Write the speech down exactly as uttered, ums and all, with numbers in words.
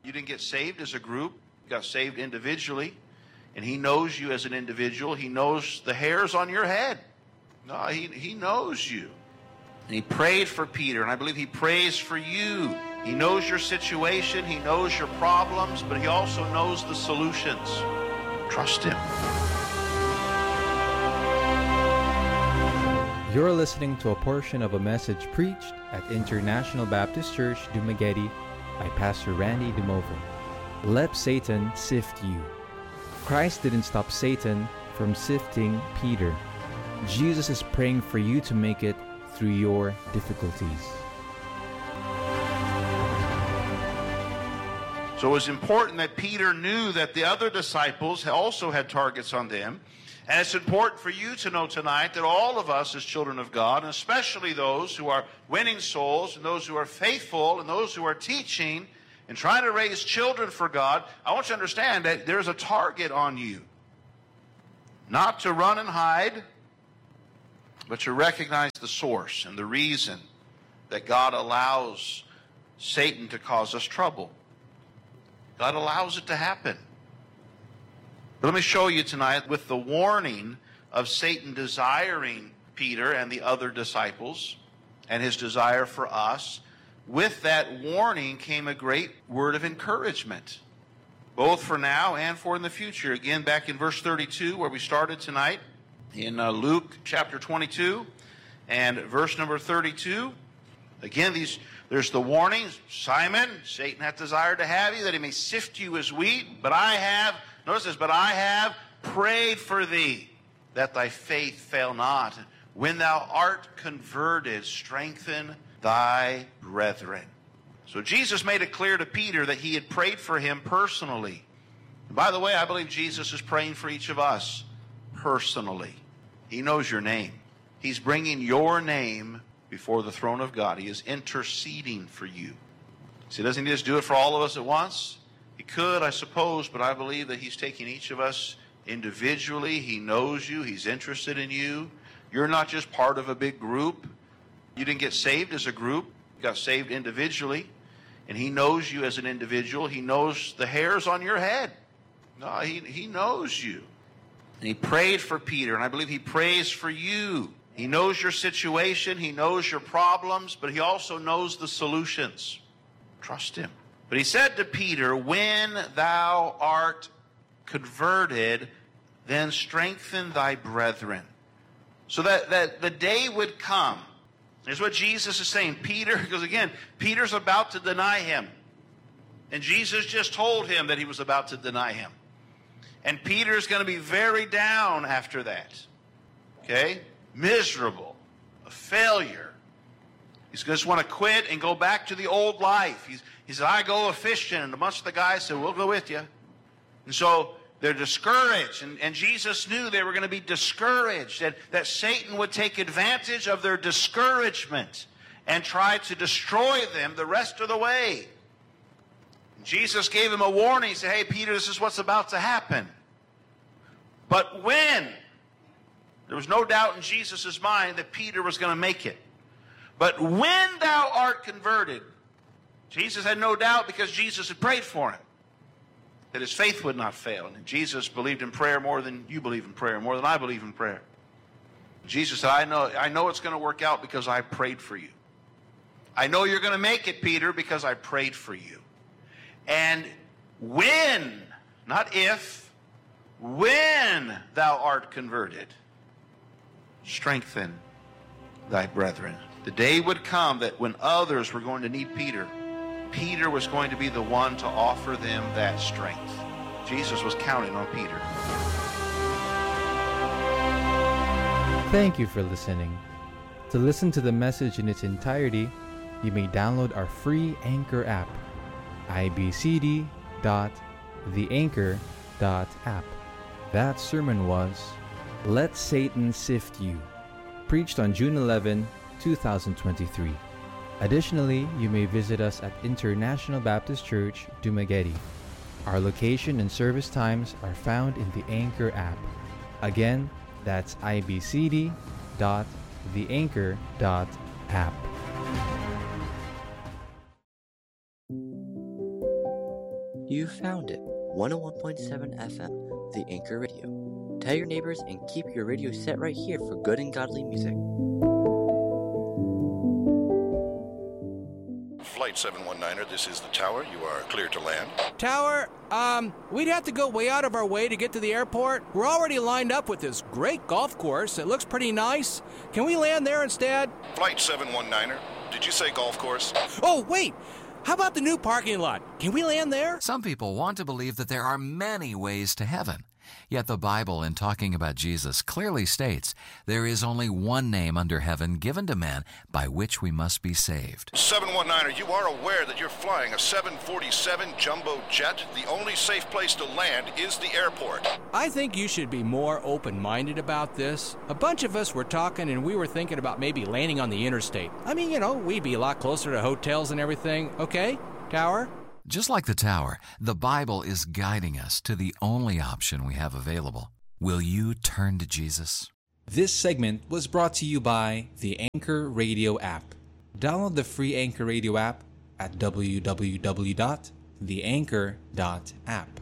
You didn't get saved as a group. You got saved individually. And he knows you as an individual. He knows the hairs on your head. No, he, he knows you. And he prayed for Peter, and I believe he prays for you. He knows your situation. He knows your problems, but he also knows the solutions. Trust him. You're listening to a portion of a message preached at International Baptist Church, Dumaguete, by Pastor Randy DeMova. Let Satan sift you. Christ didn't stop Satan from sifting Peter. Jesus is praying for you to make it through your difficulties. So it was important that Peter knew that the other disciples also had targets on them. And it's important for you to know tonight that all of us as children of God, and especially those who are winning souls and those who are faithful and those who are teaching and trying to raise children for God, I want you to understand that there's a target on you. Not to run and hide, but to recognize the source and the reason that God allows Satan to cause us trouble. God allows it to happen. But let me show you tonight with the warning of Satan desiring Peter and the other disciples and his desire for us. With that warning came a great word of encouragement, both for now and for in the future. Again, back in verse thirty-two, where we started tonight, in uh, Luke chapter twenty-two and verse number thirty-two. Again, these there's the warning. Simon, Satan hath desired to have you, that he may sift you as wheat. But I have, notice this, but I have prayed for thee, that thy faith fail not. When thou art converted, strengthen thy brethren. So Jesus made it clear to Peter that he had prayed for him personally. And by the way, I believe Jesus is praying for each of us personally. He knows your name. He's bringing your name before the throne of God. He is interceding for you. See, doesn't he just do it for all of us at once? He could, I suppose, but I believe that he's taking each of us individually. He knows you. He's interested in you. You're not just part of a big group. You didn't get saved as a group. You got saved individually. And he knows you as an individual. He knows the hairs on your head. No, he, he knows you. And he prayed for Peter, and I believe he prays for you. He knows your situation. He knows your problems, but he also knows the solutions. Trust him. But he said to Peter, when thou art converted, then strengthen thy brethren. So that, that the day would come. Here's what Jesus is saying. Peter, because again, Peter's about to deny him. And Jesus just told him that he was about to deny him. And Peter's going to be very down after that. Okay? Miserable. A failure. He's going to just want to quit and go back to the old life. He's, he said, I go a-fishing. And a bunch of the guys said, we'll go with you. And so they're discouraged. And, and Jesus knew they were going to be discouraged. That, that Satan would take advantage of their discouragement and try to destroy them the rest of the way. And Jesus gave him a warning. He said, hey, Peter, this is what's about to happen. But when? There was no doubt in Jesus' mind that Peter was going to make it. But when thou art converted, Jesus had no doubt because Jesus had prayed for him, that his faith would not fail. And Jesus believed in prayer more than you believe in prayer, more than I believe in prayer. Jesus said, I know, I know it's going to work out because I prayed for you. I know you're going to make it, Peter, because I prayed for you. And when, not if, when thou art converted, strengthen thy brethren. The day would come that when others were going to need Peter, Peter was going to be the one to offer them that strength. Jesus was counting on Peter. Thank you for listening. To listen to the message in its entirety, you may download our free Anchor app, i b c d dot the anchor dot app. That sermon was Let Satan Sift You, preached on June eleventh, two thousand twenty-three. Additionally, you may visit us at International Baptist Church, Dumaguete. Our location and service times are found in the Anchor app. Again, that's i b c d dot the anchor dot app. You found it. one oh one point seven F M, the Anchor Radio. Tell your neighbors and keep your radio set right here for good and godly music. Flight seven one niner, this is the tower. You are clear to land. Tower, um, we'd have to go way out of our way to get to the airport. We're already lined up with this great golf course. It looks pretty nice. Can we land there instead? Flight seven one niner, did you say golf course? Oh, wait! How about the new parking lot? Can we land there? Some people want to believe that there are many ways to heaven. Yet the Bible, in talking about Jesus, clearly states there is only one name under heaven given to man by which we must be saved. seven one niner, you are aware that you're flying a seven forty-seven jumbo jet? The only safe place to land is the airport. I think you should be more open-minded about this. A bunch of us were talking and we were thinking about maybe landing on the interstate. I mean, you know, we'd be a lot closer to hotels and everything. Okay, Tower? Just like the tower, the Bible is guiding us to the only option we have available. Will you turn to Jesus? This segment was brought to you by the Anchor Radio app. Download the free Anchor Radio app at w w w dot the anchor dot app.